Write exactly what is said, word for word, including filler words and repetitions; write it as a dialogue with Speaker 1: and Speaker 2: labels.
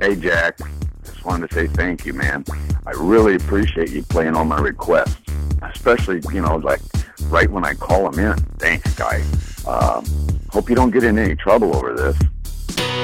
Speaker 1: Hey, Jack. Just wanted to say thank you, man. I really appreciate you playing all my requests, especially, you know, like right when I call them in. Thanks, guy. Um, hope you don't get in any trouble over this.